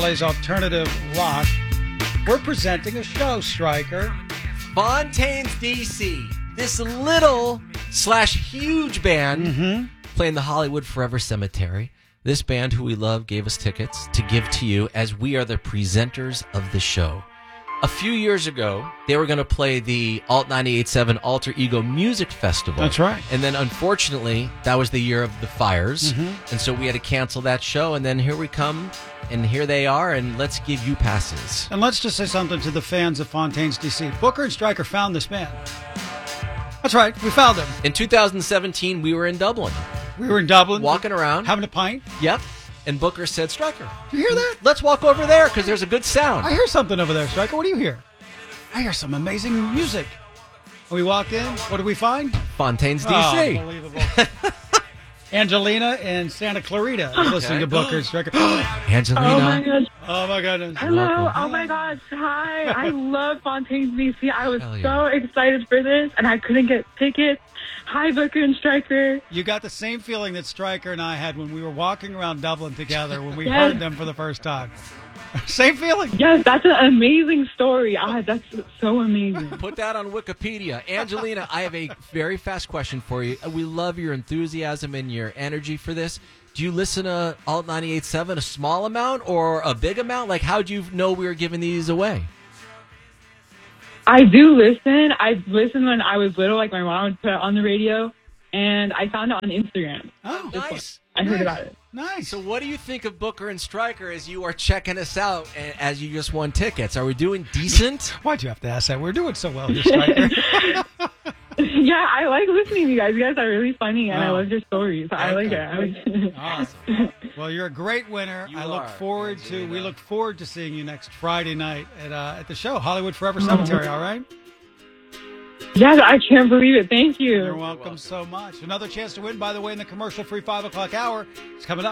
LA's alternative rock. We're presenting a show, Stryker. Fontaines DC. This little/huge band playing the Hollywood Forever Cemetery. This band, who we love, gave us tickets to give to you as we are the presenters of the show. A few years ago, they were going to play the Alt 98.7 Alter Ego Music Festival. That's right. And then, unfortunately, that was the year of the fires. And so we had to cancel that show. And then here we come, and here they are, and let's give you passes. And let's just say something to the fans of Fontaines DC. Booker and Stryker found this band. That's right. We found them. In 2017, we were in Dublin. We were in Dublin. Walking around. Having a pint. Yep. And Booker said, Stryker, Do you hear that? let's walk over there because there's a good sound. I hear something over there, Stryker. What do you hear? I hear some amazing music. We walked in. What did we find? Fontaines, Oh, DC. unbelievable. Angelina in Santa Clarita is listening to Booker and Stryker. Angelina. Oh my gosh. Oh, my goodness. Hello. welcome. Oh my gosh. Hi. I love Fontaines DC. I was Hell yeah. so excited for this and I couldn't get tickets. Hi, Booker and Stryker. You got the same feeling that Stryker and I had when we were walking around Dublin together when we Yes. heard them for the first time. Same feeling. Yes, that's an amazing story. That's so amazing. Put that on Wikipedia. Angelina, I have a very fast question for you. We love your enthusiasm and your energy for this. Do you listen to Alt 98.7 a small amount or a big amount? Like, how'd you know we were giving these away? I do listen. I listened when I was little, like my mom would put it on the radio, and I found it on Instagram. Oh, Nice. I heard about it. Nice. So what do you think of Booker and Stryker as you are checking us out and as you just won tickets? Are we doing decent? Why'd you have to ask that? We're doing so well here, Stryker. Yeah, I like listening to you guys. You guys are really funny, and I Oh. love your stories. I like it. Awesome. Well, you're a great winner. You I look are, forward to. Angelina. We look forward to seeing you next Friday night at the show, Hollywood Forever Cemetery. All right. Yes, I can't believe it. Thank you. You're welcome so much. Another chance to win, by the way, in the commercial-free 5 o'clock hour is coming up.